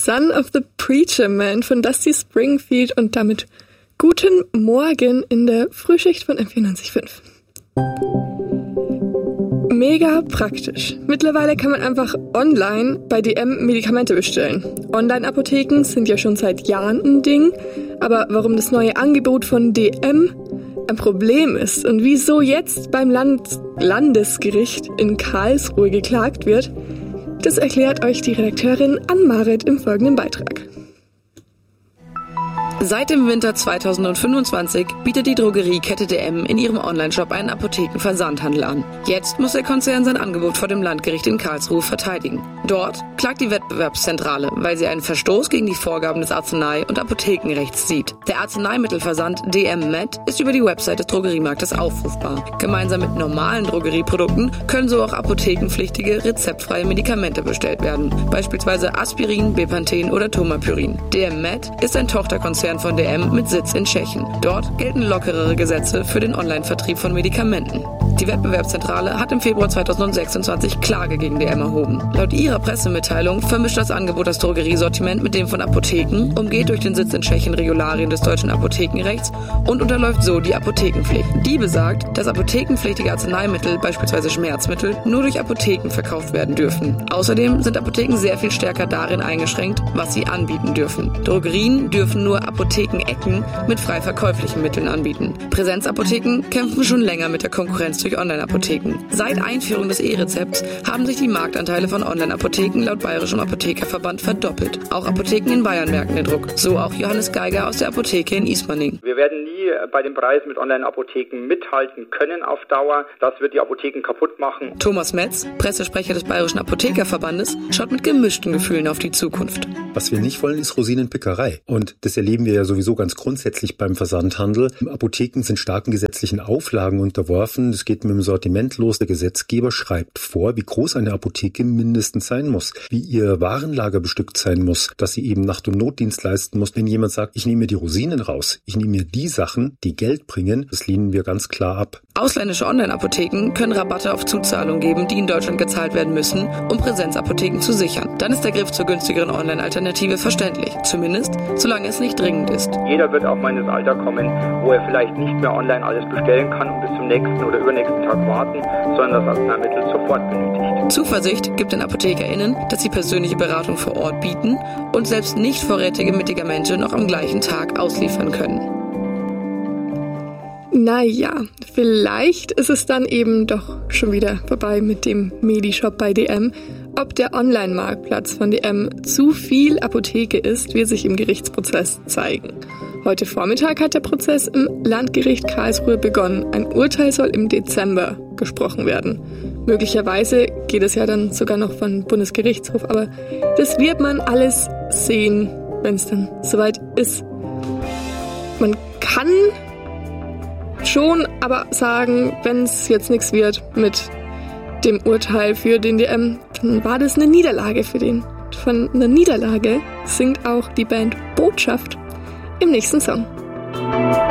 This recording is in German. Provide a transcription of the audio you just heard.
Son of the Preacher Man von Dusty Springfield und damit guten Morgen in der Frühschicht von M94.5. Mega praktisch. Mittlerweile kann man einfach online bei DM Medikamente bestellen. Online-Apotheken sind ja schon seit Jahren ein Ding, aber warum das neue Angebot von DM ein Problem ist und wieso jetzt beim Landesgericht in Karlsruhe geklagt wird, das erklärt euch die Redakteurin Ann-Marit im folgenden Beitrag. Seit dem Winter 2025 bietet die Drogeriekette DM in ihrem Onlineshop einen Apothekenversandhandel an. Jetzt muss der Konzern sein Angebot vor dem Landgericht in Karlsruhe verteidigen. Dort klagt die Wettbewerbszentrale, weil sie einen Verstoß gegen die Vorgaben des Arznei- und Apothekenrechts sieht. Der Arzneimittelversand DM Med ist über die Website des Drogeriemarktes aufrufbar. Gemeinsam mit normalen Drogerieprodukten können so auch apothekenpflichtige, rezeptfreie Medikamente bestellt werden. Beispielsweise Aspirin, Bepanthen oder Tomapyrin. DM Med ist ein Tochterkonzern von DM mit Sitz in Tschechien. Dort gelten lockerere Gesetze für den Online-Vertrieb von Medikamenten. Die Wettbewerbszentrale hat im Februar 2026 Klage gegen DM erhoben. Laut ihrer Pressemitteilung vermischt das Angebot das Drogeriesortiment mit dem von Apotheken, umgeht durch den Sitz in Tschechien Regularien des deutschen Apothekenrechts und unterläuft so die Apothekenpflicht. Die besagt, dass apothekenpflichtige Arzneimittel, beispielsweise Schmerzmittel, nur durch Apotheken verkauft werden dürfen. Außerdem sind Apotheken sehr viel stärker darin eingeschränkt, was sie anbieten dürfen. Drogerien dürfen nur Apothekenecken mit frei verkäuflichen Mitteln anbieten. Präsenzapotheken kämpfen schon länger mit der Konkurrenz durch Online-Apotheken. Seit Einführung des E-Rezepts haben sich die Marktanteile von Online-Apotheken laut Bayerischem Apothekerverband verdoppelt. Auch Apotheken in Bayern merken den Druck. So auch Johannes Geiger aus der Apotheke in Ismaning. Wir werden nie bei den Preisen mit Online-Apotheken mithalten können auf Dauer. Das wird die Apotheken kaputt machen. Thomas Metz, Pressesprecher des Bayerischen Apothekerverbandes, schaut mit gemischten Gefühlen auf die Zukunft. Was wir nicht wollen, ist Rosinenpickerei. Und das erleben wir ja sowieso ganz grundsätzlich beim Versandhandel. Apotheken sind starken gesetzlichen Auflagen unterworfen. Es geht mit dem Sortiment los. Der Gesetzgeber schreibt vor, wie groß eine Apotheke mindestens sein muss, wie ihr Warenlager bestückt sein muss, dass sie eben Nacht- und Notdienst leisten muss. Wenn jemand sagt, ich nehme mir die Rosinen raus, ich nehme mir die Sachen, die Geld bringen, das lehnen wir ganz klar ab. Ausländische Online-Apotheken können Rabatte auf Zuzahlungen geben, die in Deutschland gezahlt werden müssen, um Präsenzapotheken zu sichern. Dann ist der Griff zur günstigeren Online-Alternative verständlich. Zumindest, solange es nicht dringend ist. Jeder wird auch mal in das Alter kommen, wo er vielleicht nicht mehr online alles bestellen kann und bis zum nächsten oder übernächsten Tag warten, sondern das Arzneimittel sofort benötigt. Zuversicht gibt den ApothekerInnen, dass sie persönliche Beratung vor Ort bieten und selbst nicht vorrätige Medikamente noch am gleichen Tag ausliefern können. Naja, vielleicht ist es dann eben doch schon wieder vorbei mit dem Medishop bei DM. Ob der Online-Marktplatz von DM zu viel Apotheke ist, wird sich im Gerichtsprozess zeigen. Heute Vormittag hat der Prozess im Landgericht Karlsruhe begonnen. Ein Urteil soll im Dezember gesprochen werden. Möglicherweise geht es ja dann sogar noch von Bundesgerichtshof, aber das wird man alles sehen, wenn es dann soweit ist. Man kann schon aber sagen, wenn es jetzt nichts wird mit dem Urteil für den DM, dann war das eine Niederlage für den. Von einer Niederlage singt auch die Band Botschaft im nächsten Song.